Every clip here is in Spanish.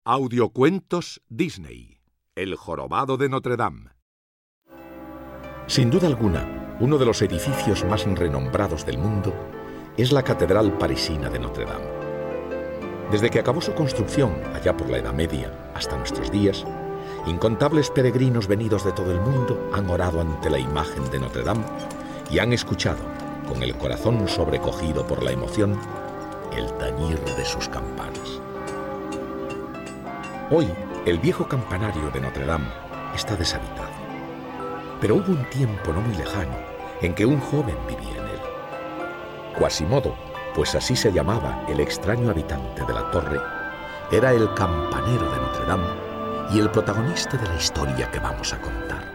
Audiocuentos Disney. El jorobado de Notre Dame. Sin duda alguna, uno de los edificios más renombrados del mundo es la Catedral Parisina de Notre Dame. Desde que acabó su construcción, allá por la Edad Media, hasta nuestros días, incontables peregrinos venidos de todo el mundo han orado ante la imagen de Notre Dame y han escuchado, con el corazón sobrecogido por la emoción, el tañir de sus campanas. Hoy, el viejo campanario de Notre Dame está deshabitado. Pero hubo un tiempo no muy lejano en que un joven vivía en él. Quasimodo, pues así se llamaba el extraño habitante de la torre, era el campanero de Notre Dame y el protagonista de la historia que vamos a contar.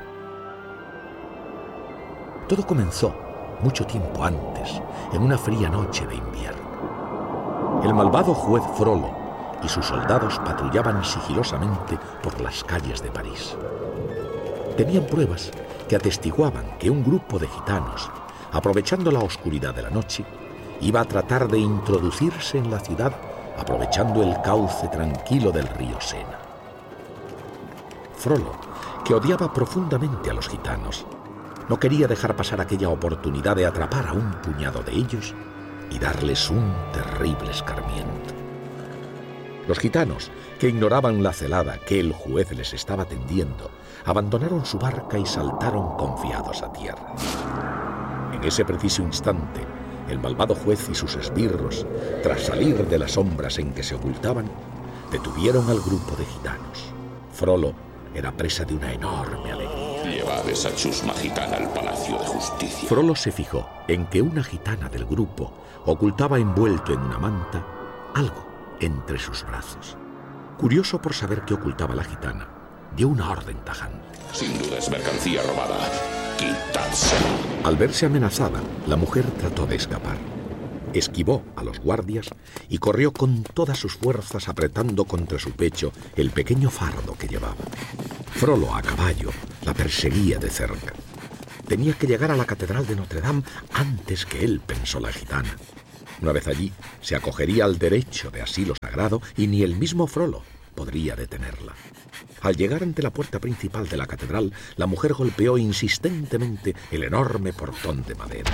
Todo comenzó mucho tiempo antes, en una fría noche de invierno. El malvado juez Frollo y sus soldados patrullaban sigilosamente por las calles de París. Tenían pruebas que atestiguaban que un grupo de gitanos, aprovechando la oscuridad de la noche, iba a tratar de introducirse en la ciudad aprovechando el cauce tranquilo del río Sena. Frollo, que odiaba profundamente a los gitanos, no quería dejar pasar aquella oportunidad de atrapar a un puñado de ellos y darles un terrible escarmiento. Los gitanos, que ignoraban la celada que el juez les estaba tendiendo, abandonaron su barca y saltaron confiados a tierra. En ese preciso instante, el malvado juez y sus esbirros, tras salir de las sombras en que se ocultaban, detuvieron al grupo de gitanos. Frollo era presa de una enorme alegría. Llevad esa chusma gitana al Palacio de Justicia. Frollo se fijó en que una gitana del grupo ocultaba envuelto en una manta algo entre sus brazos. Curioso por saber qué ocultaba la gitana, dio una orden tajante. Sin duda es mercancía robada. ¡Quitárselo! Al verse amenazada, la mujer trató de escapar. Esquivó a los guardias y corrió con todas sus fuerzas apretando contra su pecho el pequeño fardo que llevaba. Frollo, a caballo, la perseguía de cerca. Tenía que llegar a la Catedral de Notre Dame antes que él, pensó la gitana. Una vez allí, se acogería al derecho de asilo sagrado y ni el mismo Frollo podría detenerla. Al llegar ante la puerta principal de la catedral, la mujer golpeó insistentemente el enorme portón de madera.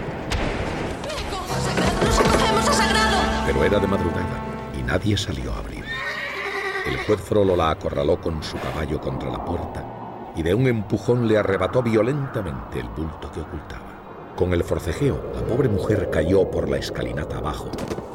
¡Nos acogemos a Sagrado! Pero era de madrugada y nadie salió a abrir. El juez Frollo la acorraló con su caballo contra la puerta y de un empujón le arrebató violentamente el bulto que ocultaba. Con el forcejeo, la pobre mujer cayó por la escalinata abajo,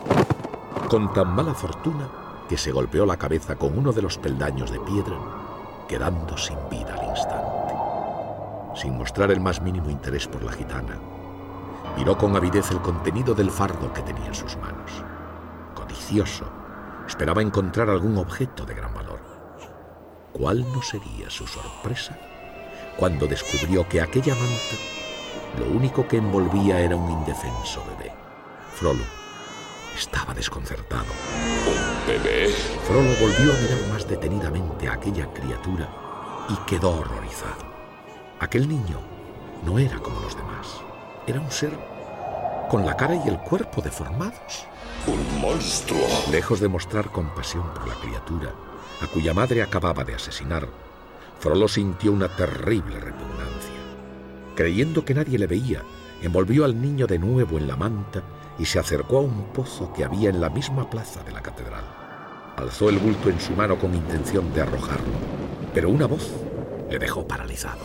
con tan mala fortuna que se golpeó la cabeza con uno de los peldaños de piedra, quedando sin vida al instante. Sin mostrar el más mínimo interés por la gitana, miró con avidez el contenido del fardo que tenía en sus manos. Codicioso, esperaba encontrar algún objeto de gran valor. ¿Cuál no sería su sorpresa cuando descubrió que aquella manta lo único que envolvía era un indefenso bebé? Frollo estaba desconcertado. ¿Un bebé? Frollo volvió a mirar más detenidamente a aquella criatura y quedó horrorizado. Aquel niño no era como los demás. Era un ser con la cara y el cuerpo deformados. ¡Un monstruo! Lejos de mostrar compasión por la criatura, a cuya madre acababa de asesinar, Frollo sintió una terrible repugnancia. Creyendo que nadie le veía, envolvió al niño de nuevo en la manta y se acercó a un pozo que había en la misma plaza de la catedral. Alzó el bulto en su mano con intención de arrojarlo, pero una voz le dejó paralizado.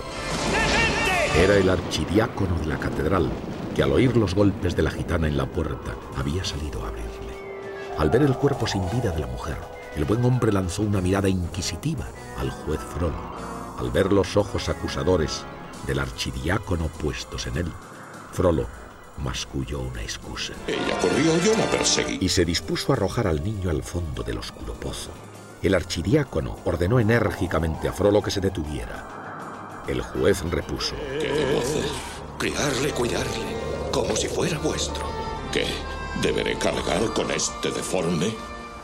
Era el archidiácono de la catedral, que al oír los golpes de la gitana en la puerta había salido a abrirle. Al ver el cuerpo sin vida de la mujer, el buen hombre lanzó una mirada inquisitiva al juez Frollo. Al ver los ojos acusadores del archidiácono puestos en él, Frollo masculló una excusa. Ella corrió, yo la perseguí. Y se dispuso a arrojar al niño al fondo del oscuro pozo. El archidiácono ordenó enérgicamente a Frollo que se detuviera. El juez repuso: ¿Qué debo hacer? Criarle, cuidarle, como si fuera vuestro. ¿Qué? ¿Deberé cargar con este deforme?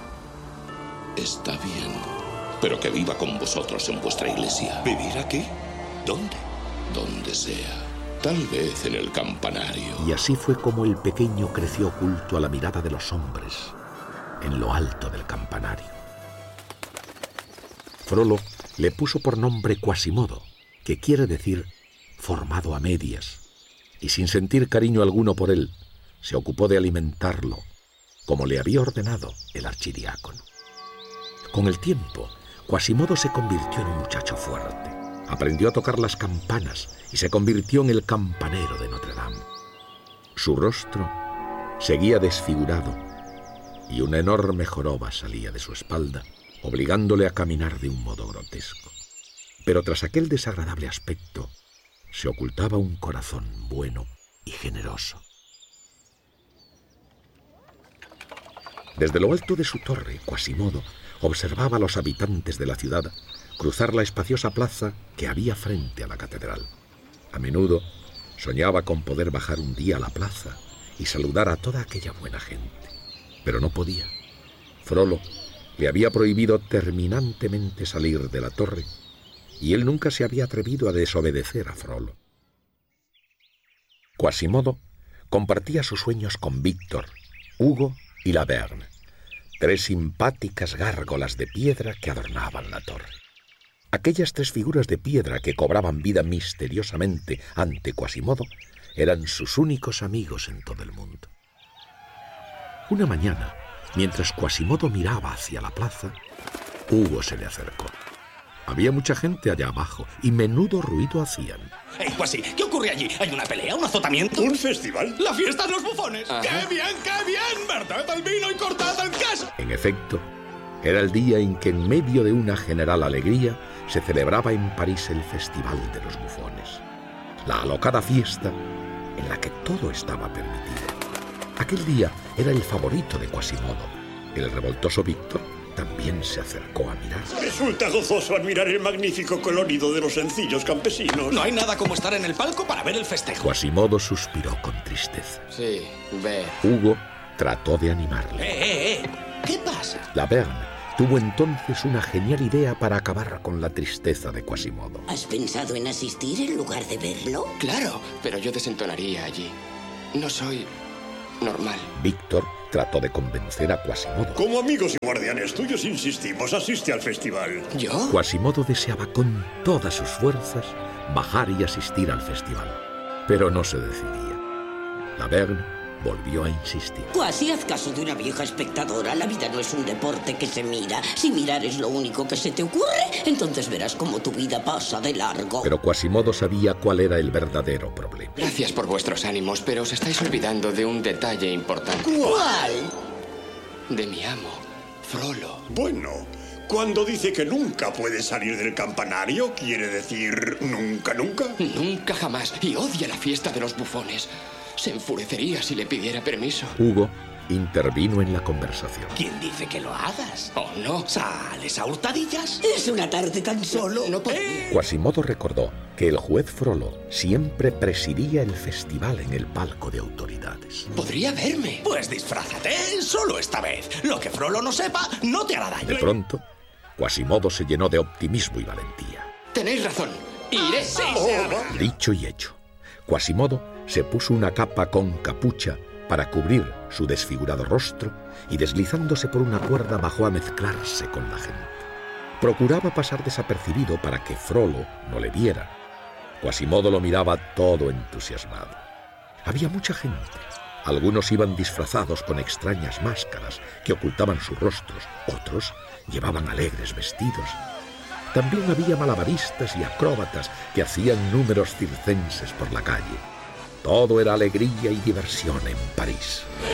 Está bien, pero que viva con vosotros en vuestra iglesia. ¿Vivir aquí? ¿Dónde? Donde sea. Tal vez en el campanario. Y así fue como el pequeño creció oculto a la mirada de los hombres, en lo alto del campanario. Frollo le puso por nombre Quasimodo, que quiere decir formado a medias, y sin sentir cariño alguno por él, se ocupó de alimentarlo, como le había ordenado el archidiácono. Con el tiempo, Quasimodo se convirtió en un muchacho fuerte. Aprendió a tocar las campanas y se convirtió en el campanero de Notre Dame. Su rostro seguía desfigurado y una enorme joroba salía de su espalda, obligándole a caminar de un modo grotesco. Pero tras aquel desagradable aspecto se ocultaba un corazón bueno y generoso. Desde lo alto de su torre, Quasimodo observaba a los habitantes de la ciudad cruzar la espaciosa plaza que había frente a la catedral. A menudo soñaba con poder bajar un día a la plaza y saludar a toda aquella buena gente, pero no podía. Frollo le había prohibido terminantemente salir de la torre y él nunca se había atrevido a desobedecer a Frollo. Quasimodo compartía sus sueños con Víctor, Hugo y Laverne, 3 simpáticas gárgolas de piedra que adornaban la torre. Aquellas 3 figuras de piedra que cobraban vida misteriosamente ante Quasimodo eran sus únicos amigos en todo el mundo. Una mañana, mientras Quasimodo miraba hacia la plaza, Hugo se le acercó. Había mucha gente allá abajo y menudo ruido hacían. ¡Ey, Quasi! ¿Qué ocurre allí? ¿Hay una pelea? ¿Un azotamiento? ¿Un festival? ¡La fiesta de los bufones! Ajá. ¡Qué bien, qué bien! ¡Verted el vino y cortad el queso! En efecto, era el día en que en medio de una general alegría se celebraba en París el Festival de los Bufones. La alocada fiesta en la que todo estaba permitido. Aquel día era el favorito de Quasimodo. El revoltoso Víctor también se acercó a mirar. Resulta gozoso admirar el magnífico colorido de los sencillos campesinos. No hay nada como estar en el palco para ver el festejo. Quasimodo suspiró con tristeza. Sí, ve. Hugo trató de animarle. ¿Qué pasa? Laverne tuvo entonces una genial idea para acabar con la tristeza de Quasimodo. ¿Has pensado en asistir en lugar de verlo? Claro, pero yo desentonaría allí. No soy normal. Víctor trató de convencer a Quasimodo. Como amigos y guardianes tuyos insistimos, asiste al festival. ¿Yo? Quasimodo deseaba con todas sus fuerzas bajar y asistir al festival, pero no se decidía. Laverne volvió a insistir. Quasi, haz caso de una vieja espectadora. La vida no es un deporte que se mira. Si mirar es lo único que se te ocurre, entonces verás cómo tu vida pasa de largo. Pero Quasimodo sabía cuál era el verdadero problema. Gracias por vuestros ánimos, pero os estáis olvidando de un detalle importante. ¿Cuál? De mi amo, Frollo. Bueno, cuando dice que nunca puede salir del campanario, ¿quiere decir nunca, nunca? Nunca jamás. Y odia la fiesta de los bufones. Se enfurecería si le pidiera permiso. Hugo intervino en la conversación. ¿Quién dice que lo hagas? ¿Oh, no? ¿Sales a hurtadillas? Es una tarde tan solo. No podría. Quasimodo recordó que el juez Frollo siempre presidía el festival en el palco de autoridades. Podría verme. Pues disfrázate, solo esta vez. Lo que Frollo no sepa no te hará daño. De pronto, Quasimodo se llenó de optimismo y valentía. Tenéis razón. Iré. Dicho y hecho, Quasimodo se puso una capa con capucha para cubrir su desfigurado rostro y deslizándose por una cuerda bajó a mezclarse con la gente. Procuraba pasar desapercibido para que Frollo no le viera. Quasimodo lo miraba todo entusiasmado. Había mucha gente. Algunos iban disfrazados con extrañas máscaras que ocultaban sus rostros. Otros llevaban alegres vestidos. También había malabaristas y acróbatas que hacían números circenses por la calle. Todo era alegría y diversión en París.